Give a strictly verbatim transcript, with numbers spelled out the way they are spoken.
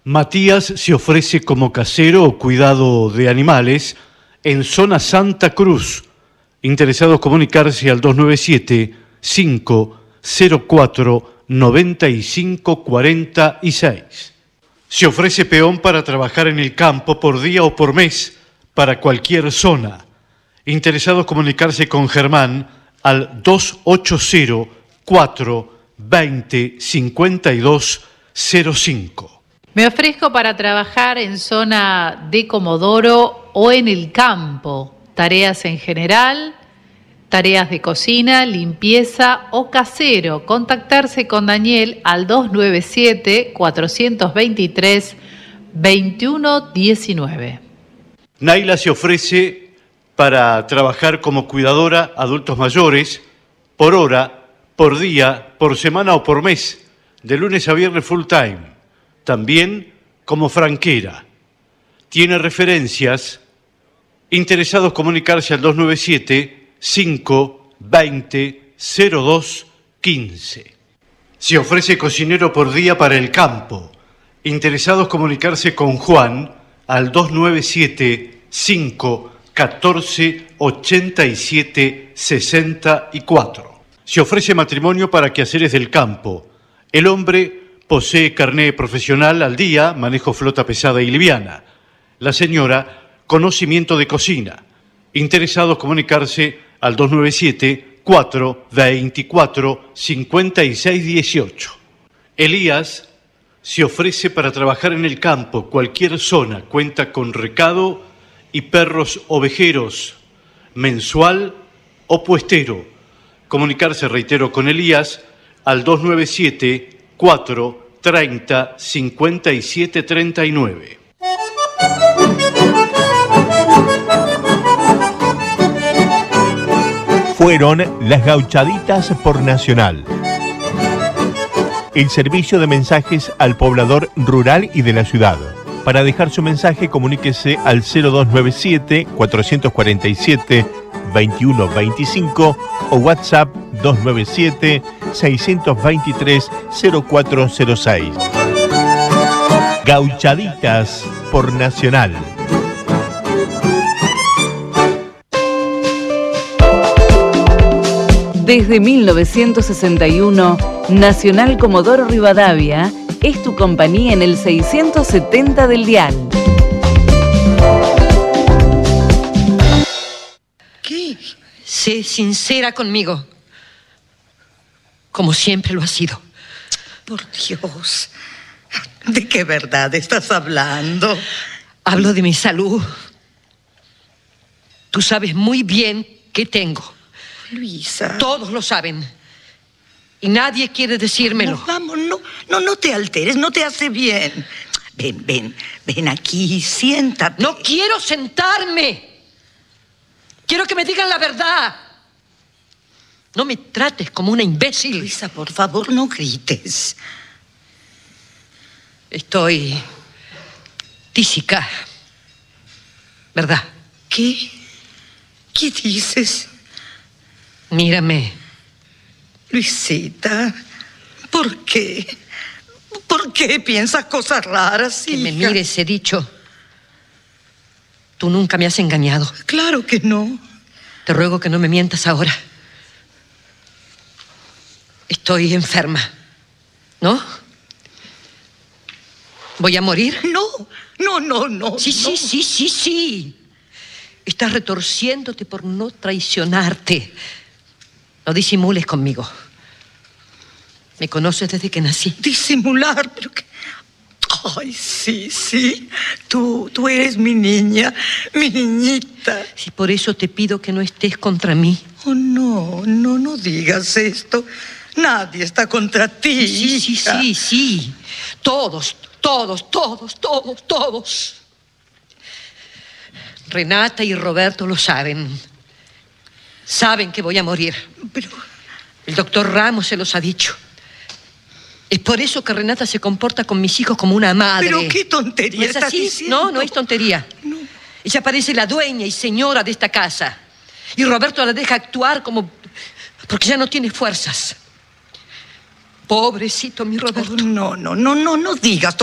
Matías se ofrece como casero o cuidado de animales en zona Santa Cruz. Interesados comunicarse al dos nueve siete, cinco cero cuatro, nueve cinco cuatro seis. Se ofrece peón para trabajar en el campo por día o por mes para cualquier zona. Interesados comunicarse con Germán al dos ocho cero, cuatro veinte, cincuenta y dos cero cinco. Me ofrezco para trabajar en zona de Comodoro o en el campo. Tareas en general, tareas de cocina, limpieza o casero. Contactarse con Daniel al dos nueve siete, cuatro dos tres, dos uno uno nueve. Naila se ofrece para trabajar como cuidadora adultos mayores por hora, por día, por semana o por mes, de lunes a viernes full time, también como franquera. Tiene referencias. Interesados comunicarse al dos nueve siete, cinco veinte, cero dos quince. Se ofrece cocinero por día para el campo. Interesados comunicarse con Juan al dos nueve siete, cinco catorce, ochenta y siete, sesenta y cuatro. Se ofrece matrimonio para quehaceres del campo. El hombre posee carné profesional al día, manejo flota pesada y liviana. La señora, conocimiento de cocina. Interesados comunicarse al dos nueve siete, cuatro veinticuatro, cincuenta y seis dieciocho. Elías se ofrece para trabajar en el campo, cualquier zona, cuenta con recado y perros ovejeros, mensual o puestero. Comunicarse, reitero, con Elías al dos nueve siete, cuatro treinta, cincuenta y siete treinta y nueve. Fueron las Gauchaditas por Nacional. El servicio de mensajes al poblador rural y de la ciudad. Para dejar su mensaje, comuníquese al cero dos nueve siete, cuatro cuatro siete, dos uno dos cinco o WhatsApp dos nueve siete, seis dos tres, cero cuatro cero seis. Gauchaditas por Nacional. Desde mil novecientos sesenta y uno, Nacional Comodoro Rivadavia es tu compañía en el seiscientos setenta del dial. ¿Qué? Sé sincera conmigo, como siempre lo has sido. Por Dios, ¿de qué verdad estás hablando? Hablo de mi salud. Tú sabes muy bien qué tengo. Luisa. Todos lo saben. Y nadie quiere decírmelo. Vamos, vamos, no, no, no te alteres, no te hace bien. Ven, ven, ven aquí, siéntate. No quiero sentarme. Quiero que me digan la verdad. No me trates como una imbécil. Luisa, por favor, no grites. Estoy tísica, ¿verdad? ¿Qué? ¿Qué dices? Mírame. Luisita, ¿por qué? ¿Por qué piensas cosas raras, Que hija? me mires, he dicho. Tú nunca me has engañado. Claro que no. Te ruego que no me mientas ahora. Estoy enferma, ¿no? ¿Voy a morir? No, no, no, no. Sí, no. sí, sí, sí, sí. Estás retorciéndote por no traicionarte. No disimules conmigo. Me conoces desde que nací. Disimular, pero que... Ay, sí, sí. Tú, tú eres mi niña, mi niñita. Si por eso te pido que no estés contra mí. Oh, no, no, no digas esto. Nadie está contra ti. Sí, sí, hija. sí, sí. Todos, todos, todos, todos, todos. Renata y Roberto lo saben. Saben que voy a morir. Pero... El doctor Ramos se los ha dicho. Es por eso que Renata se comporta con mis hijos como una madre. Pero qué tontería ¿No es estás así? diciendo. No, no es tontería. No. Ella parece la dueña y señora de esta casa. Y Roberto la deja actuar como... porque ya no tiene fuerzas. Pobrecito mi Roberto. Oh, no, no, no, no, no digas